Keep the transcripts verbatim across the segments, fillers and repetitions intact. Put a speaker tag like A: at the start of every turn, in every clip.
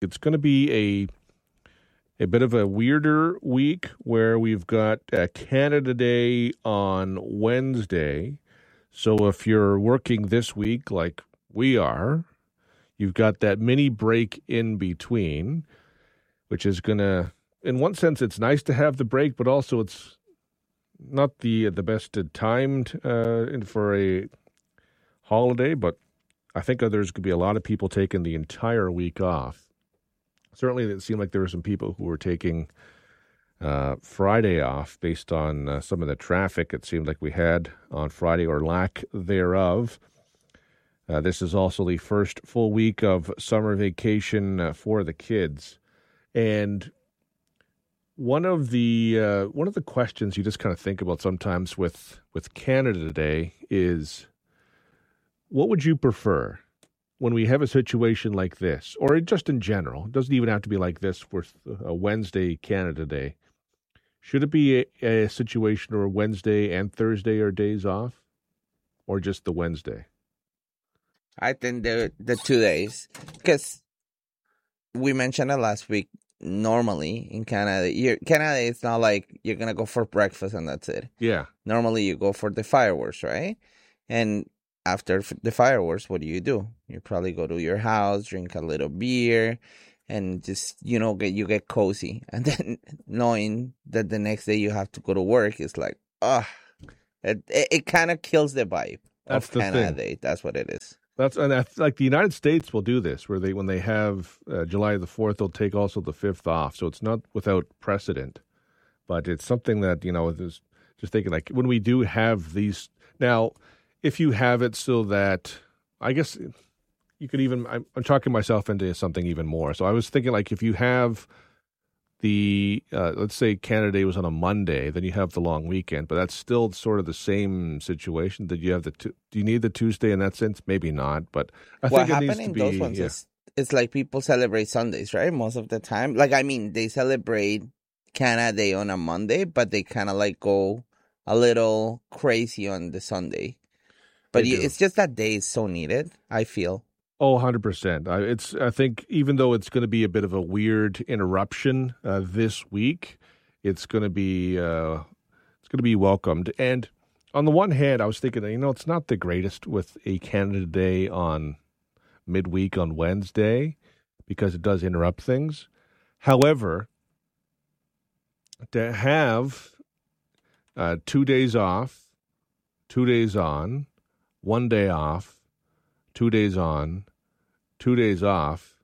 A: It's going to be a a bit of a weirder week where we've got uh, Canada Day on Wednesday. So if you're working this week like we are, you've got that mini break in between, which is going to, in one sense, it's nice to have the break, but also it's not the the best timed uh, for a holiday. But I think there's going to be a lot of people taking the entire week off. Certainly, it seemed like there were some people who were taking uh, Friday off based on uh, some of the traffic it seemed like we had on Friday or lack thereof. Uh, this is also the first full week of summer vacation uh, for the kids. And one of the uh, one of the questions you just kind of think about sometimes with, with Canada Day is, what would you prefer when we have a situation like this, or just in general? It doesn't even have to be like this for a Wednesday Canada Day. Should it be a, a situation where Wednesday and Thursday are days off, or just the Wednesday?
B: I think the the two days, because we mentioned it last week. Normally in Canada, you're, Canada, it's not like you're gonna go for breakfast and that's it.
A: Yeah.
B: Normally you go for the fireworks, right? And after the fireworks, what do you do? You probably go to your house, drink a little beer, and just, you know, get you get cozy. And then knowing that the next day you have to go to work is like, ah, oh, it it, it kind of kills the vibe
A: That's
B: of
A: the
B: Canada
A: thing.
B: Day. That's what it is.
A: That's and I, like the United States will do this, where they when they have uh, July the fourth, they'll take also the fifth off. So it's not without precedent, but it's something that, you know, is just thinking like when we do have these now. If you have it so that, I guess you could even, I'm, I'm talking myself into something even more. So I was thinking like if you have the, uh, let's say Canada Day was on a Monday, then you have the long weekend, but that's still sort of the same situation. That you have the, do you need the Tuesday in that sense? Maybe not, but I
B: what
A: think it needs
B: happened
A: to
B: in
A: be.
B: those ones
A: Yeah.
B: is it's like people celebrate Sundays, right? Most of the time. Like, I mean, they celebrate Canada Day on a Monday, but they kind of like go a little crazy on the Sunday. But it's just that day is so needed, I feel.
A: Oh, one hundred percent. I, it's, I think even though it's going to be a bit of a weird interruption uh, this week, it's going to be uh, it's going to be welcomed. And on the one hand, I was thinking, you know, it's not the greatest with a Canada Day on midweek on Wednesday because it does interrupt things. However, to have uh, two days off, two days on, one day off, two days on, two days off.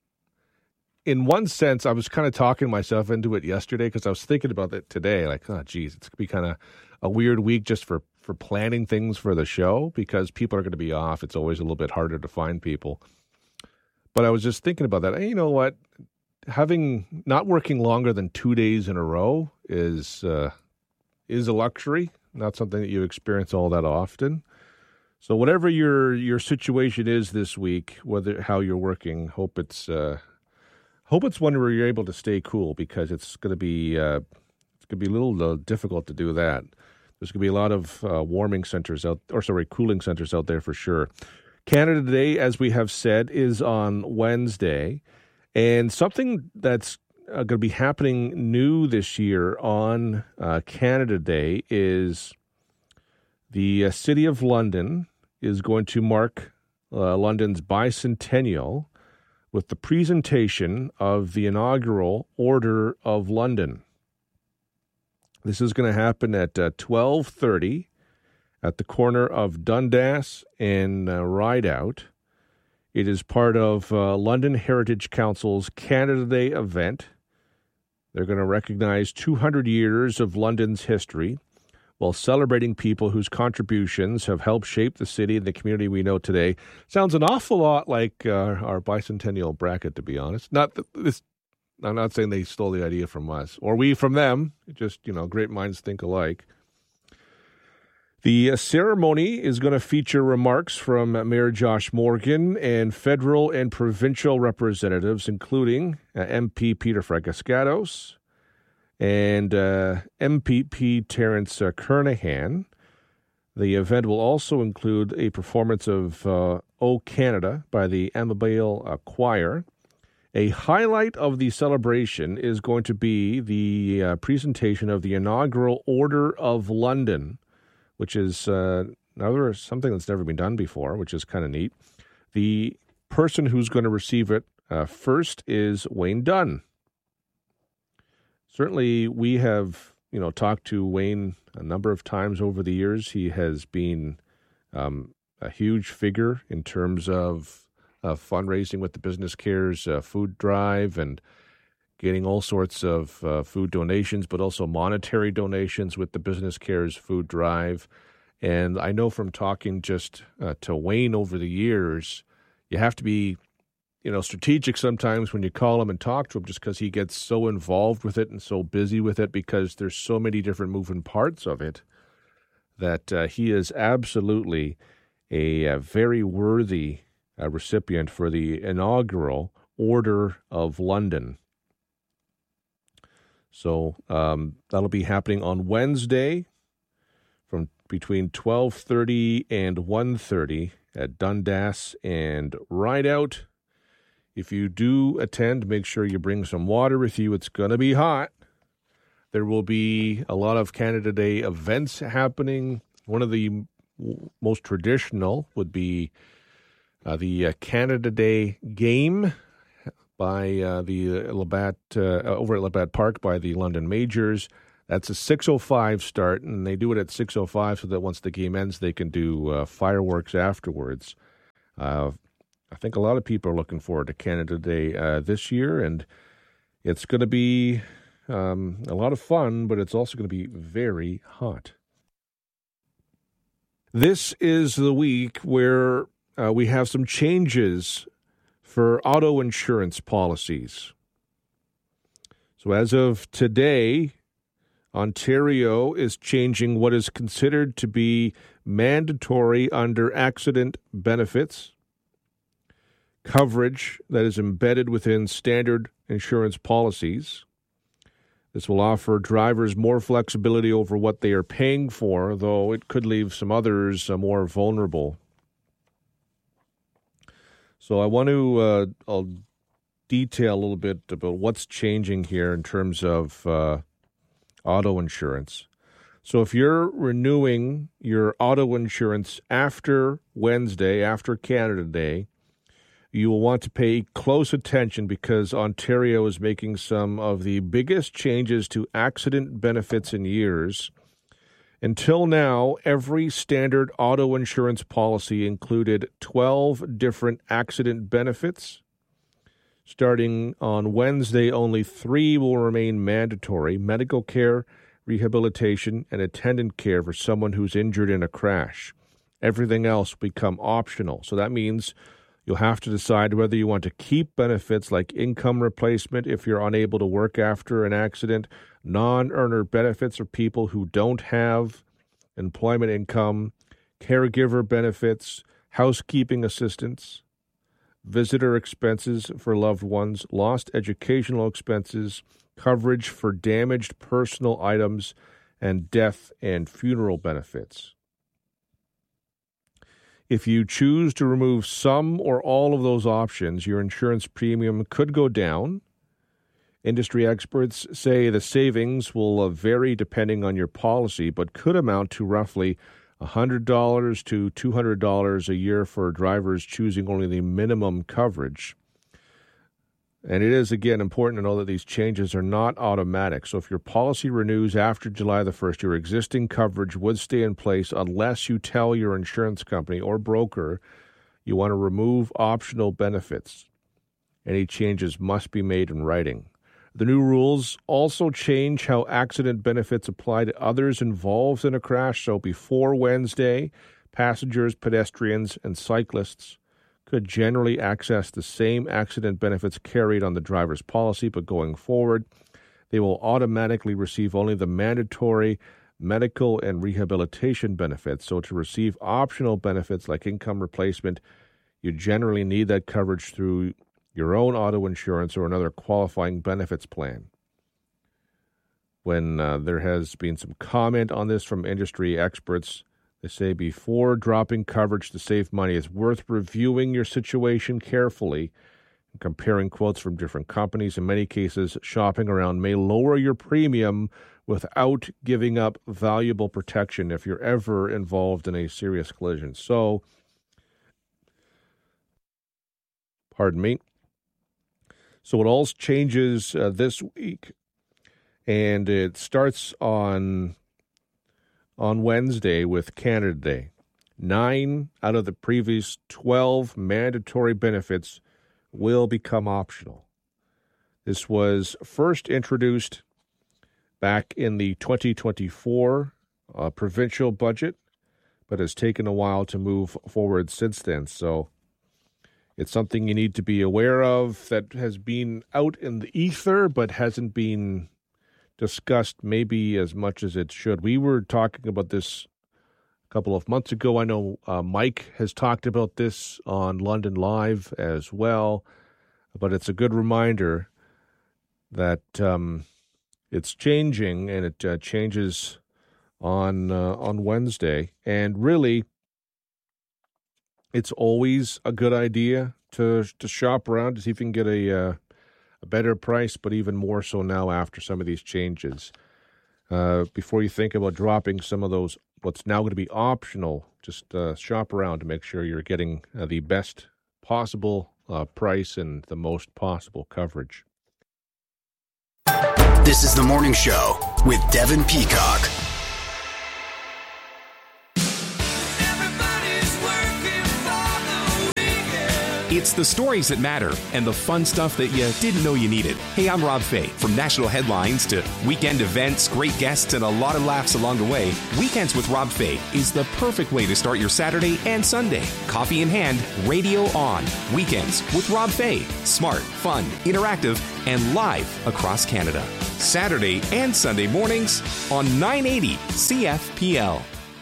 A: In one sense, I was kind of talking myself into it yesterday because I was thinking about it today. Like, oh, geez, it's going to be kind of a weird week just for, for planning things for the show because people are going to be off. It's always a little bit harder to find people. But I was just thinking about that. Hey, you know what? Having not working longer than two days in a row is uh, is a luxury, not something that you experience all that often. So whatever your your situation is this week, whether how you're working, hope it's uh, hope it's one where you're able to stay cool because it's going to be uh, it's going to be a little uh, difficult to do that. There's going to be a lot of uh, warming centers out, or sorry, cooling centers out there for sure. Canada Day, as we have said, is on Wednesday, and something that's uh, going to be happening new this year on uh, Canada Day is. The uh, City of London is going to mark uh, London's bicentennial with the presentation of the inaugural Order of London. This is going to happen at uh, twelve thirty at the corner of Dundas and uh, Rideout. It is part of uh, London Heritage Council's Canada Day event. They're going to recognize two hundred years of London's history, while celebrating people whose contributions have helped shape the city and the community we know today. Sounds an awful lot like uh, our bicentennial bracket, to be honest. Not that this. I'm not saying they stole the idea from us or we from them. Just, you know, great minds think alike. The uh, ceremony is going to feature remarks from Mayor Josh Morgan and federal and provincial representatives, including uh, M P Peter Fragaskatos, and uh, M P P Terence uh, Kernahan. The event will also include a performance of uh, O Canada by the Amabile uh, Choir A highlight of the celebration is going to be the uh, presentation of the inaugural Order of London, which is uh, another something that's never been done before, which is kind of neat. The person who's going to receive it uh, first is Wayne Dunn. Certainly, we have you know talked to Wayne a number of times over the years. He has been um, a huge figure in terms of Uh, fundraising with the Business Cares uh, food drive and getting all sorts of uh, food donations, but also monetary donations with the Business Cares food drive. And I know from talking just uh, to Wayne over the years, you have to be, you know, strategic sometimes when you call him and talk to him, just because he gets so involved with it and so busy with it, because there's so many different moving parts of it, that uh, he is absolutely a, a very worthy a recipient for the inaugural Order of London. So um, that'll be happening on Wednesday from between twelve thirty and one thirty at Dundas and Rideout. If you do attend, make sure you bring some water with you. It's going to be hot. There will be a lot of Canada Day events happening. One of the most traditional would be Uh, the uh, Canada Day game by uh, the uh, Labatt uh, over at Labatt Park by the London Majors. That's a six oh five start, and they do it at six oh five so that once the game ends, they can do uh, fireworks afterwards. Uh, I think a lot of people are looking forward to Canada Day uh, this year, and it's going to be um, a lot of fun, but it's also going to be very hot. This is the week where Uh, we have some changes for auto insurance policies. So as of today, Ontario is changing what is considered to be mandatory under accident benefits, coverage that is embedded within standard insurance policies. This will offer drivers more flexibility over what they are paying for, though it could leave some others uh, more vulnerable. So I want to uh, I'll detail a little bit about what's changing here in terms of uh, auto insurance. So if you're renewing your auto insurance after Wednesday, after Canada Day, you will want to pay close attention because Ontario is making some of the biggest changes to accident benefits in years. Until now, every standard auto insurance policy included twelve different accident benefits. Starting on Wednesday, only three will remain mandatory: medical care, rehabilitation, and attendant care for someone who's injured in a crash. Everything else will become optional. So that means you'll have to decide whether you want to keep benefits like income replacement if you're unable to work after an accident, non-earner benefits for people who don't have employment income, caregiver benefits, housekeeping assistance, visitor expenses for loved ones, lost educational expenses, coverage for damaged personal items, and death and funeral benefits. If you choose to remove some or all of those options, your insurance premium could go down. Industry experts say the savings will vary depending on your policy, but could amount to roughly one hundred dollars to two hundred dollars a year for drivers choosing only the minimum coverage. And it is, again, important to know that these changes are not automatic. So if your policy renews after July the first, your existing coverage would stay in place unless you tell your insurance company or broker you want to remove optional benefits. Any changes must be made in writing. The new rules also change how accident benefits apply to others involved in a crash. So before Wednesday, passengers, pedestrians, and cyclists could generally access the same accident benefits carried on the driver's policy, but going forward, they will automatically receive only the mandatory medical and rehabilitation benefits. So to receive optional benefits like income replacement, you generally need that coverage through your own auto insurance or another qualifying benefits plan. When uh, there has been some comment on this from industry experts, they say before dropping coverage to save money, it's worth reviewing your situation carefully comparing quotes from different companies. In many cases, shopping around may lower your premium without giving up valuable protection if you're ever involved in a serious collision. So, pardon me. So it all changes uh, this week, and it starts on on Wednesday with Canada Day. Nine out of the previous twelve mandatory benefits will become optional. This was first introduced back in the twenty twenty-four uh, provincial budget, but has taken a while to move forward since then. So it's something you need to be aware of that has been out in the ether, but hasn't been discussed maybe as much as it should. We were talking about this a couple of months ago. I know uh, Mike has talked about this on London Live as well, but it's a good reminder that um, it's changing, and it uh, changes on uh, on Wednesday. And really, it's always a good idea to to shop around to see if you can get a uh, a better price, but even more so now after some of these changes. Uh, before you think about dropping some of those, what's now going to be optional, just uh, shop around to make sure you're getting uh, the best possible uh, price and the most possible coverage.
C: This is The Morning Show with Devin Peacock.
D: It's the stories that matter and the fun stuff that you didn't know you needed. Hey, I'm Rob Fay. From national headlines to weekend events, great guests, and a lot of laughs along the way, Weekends with Rob Fay is the perfect way to start your Saturday and Sunday. Coffee in hand, radio on. Weekends with Rob Fay. Smart, fun, interactive, and live across Canada. Saturday and Sunday mornings on nine eighty C F P L.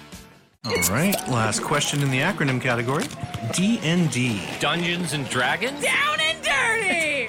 E: All right, last question in the acronym category. D and D.
F: Dungeons and Dragons?
G: Down and dirty!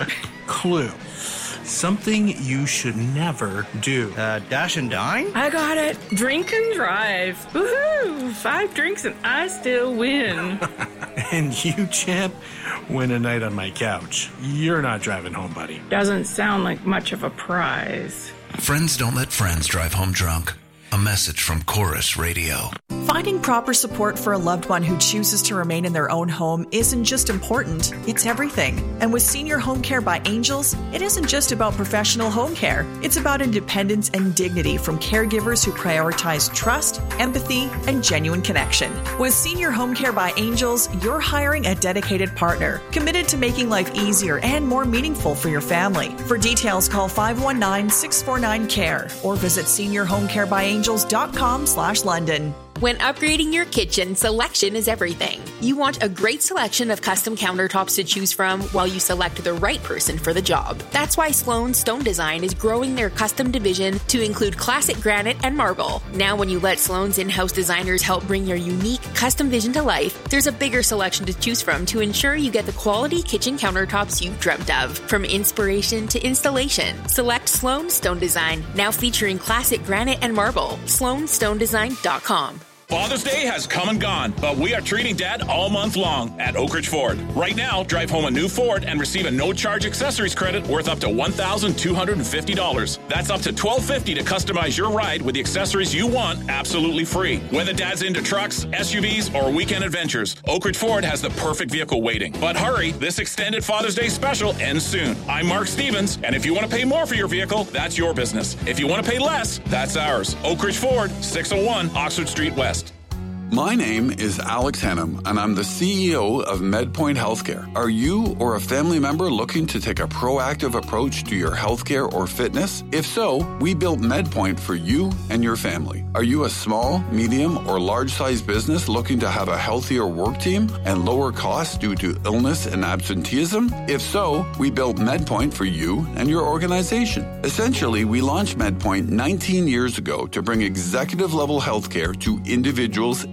E: Clue. Something you should never do.
H: Uh, dash and dine?
G: I got it. Drink and drive. Woohoo! Five drinks and I still win.
E: And you, champ, win a night on my couch. You're not driving home, buddy.
G: Doesn't sound like much of a prize.
C: Friends don't let friends drive home drunk. A message from Chorus Radio.
I: Finding proper support for a loved one who chooses to remain in their own home isn't just important, it's everything. And with Senior Home Care by Angels, it isn't just about professional home care. It's about independence and dignity from caregivers who prioritize trust, empathy, and genuine connection. With Senior Home Care by Angels, you're hiring a dedicated partner, committed to making life easier and more meaningful for your family. For details, call five one nine, six four nine, C A R E or visit senior home care by angels dot com slash London.
J: When upgrading your kitchen, selection is everything. You want a great selection of custom countertops to choose from while you select the right person for the job. That's why Sloan Stone Design is growing their custom division to include classic granite and marble. Now when you let Sloan's in-house designers help bring your unique custom vision to life, there's a bigger selection to choose from to ensure you get the quality kitchen countertops you've dreamt of. From inspiration to installation, select Sloan Stone Design, now featuring classic granite and marble. sloan stone design dot com.
K: Father's Day has come and gone, but we are treating Dad all month long at Oak Ridge Ford. Right now, drive home a new Ford and receive a no-charge accessories credit worth up to one thousand two hundred fifty dollars. That's up to twelve fifty to customize your ride with the accessories you want absolutely free. Whether Dad's into trucks, S U Vs, or weekend adventures, Oak Ridge Ford has the perfect vehicle waiting. But hurry, this extended Father's Day special ends soon. I'm Mark Stevens, and if you want to pay more for your vehicle, that's your business. If you want to pay less, that's ours. Oak Ridge Ford, six oh one Oxford Street West.
L: My name is Alex Hennum, and I'm the C E O of MedPoint Healthcare. Are you or a family member looking to take a proactive approach to your healthcare or fitness? If so, we built MedPoint for you and your family. Are you a small, medium, or large-sized business looking to have a healthier work team and lower costs due to illness and absenteeism? If so, we built MedPoint for you and your organization. Essentially, we launched MedPoint nineteen years ago to bring executive-level healthcare to individuals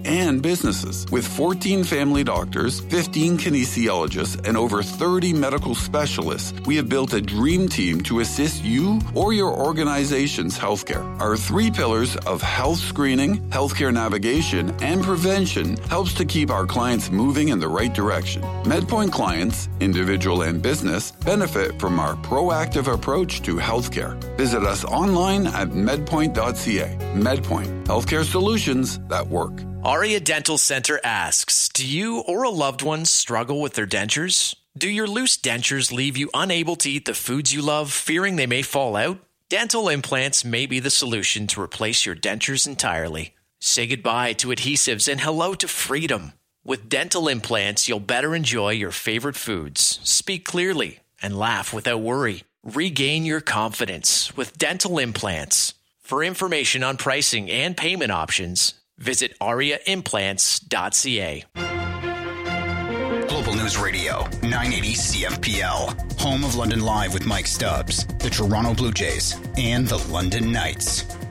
L: and businesses. With fourteen family doctors, fifteen kinesiologists, and over thirty medical specialists, we have built a dream team to assist you or your organization's healthcare. Our three pillars of health screening, healthcare navigation, and prevention helps to keep our clients moving in the right direction. MedPoint clients, individual and business, benefit from our proactive approach to healthcare. Visit us online at medpoint dot c a. MedPoint, healthcare solutions that work.
F: Aria Dental Center asks, do you or a loved one struggle with their dentures? Do your loose dentures leave you unable to eat the foods you love, fearing they may fall out? Dental implants may be the solution to replace your dentures entirely. Say goodbye to adhesives and hello to freedom. With dental implants, you'll better enjoy your favorite foods, speak clearly, and laugh without worry. Regain your confidence with dental implants. For information on pricing and payment options, visit aria implants dot c a.
H: Global News Radio, nine eighty C F P L, home of London Live with Mike Stubbs, the Toronto Blue Jays, and the London Knights.